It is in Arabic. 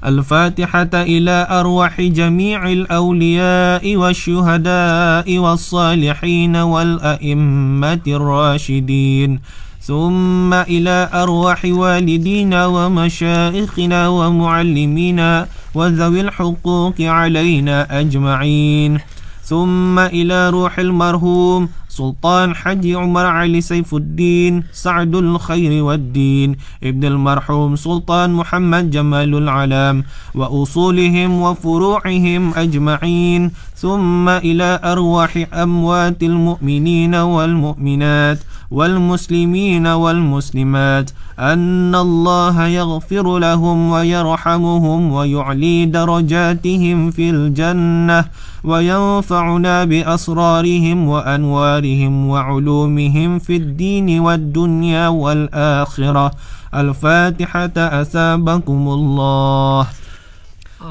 الفاتحة إلى أرواح جميع الأولياء والشهداء والصالحين والأئمة الراشدين، ثم إلى أرواح والدينا ومشايخنا ومعلمينا وذوي الحقوق علينا أجمعين، ثم إلى روح المرحوم سلطان حج عمر علي سيف الدين سعد الخير والدين ابن المرحوم سلطان محمد جمال العلام وأصولهم وفروعهم أجمعين، ثم إلى أرواح أموات المؤمنين والمؤمنات والمسلمين والمسلمات أن الله يغفر لهم ويرحمهم ويعلي درجاتهم في الجنة وينفعنا بأسرارهم وأنوارهم وعلومهم في الدين والدنيا والآخرة. الفاتحة. أثابكم الله.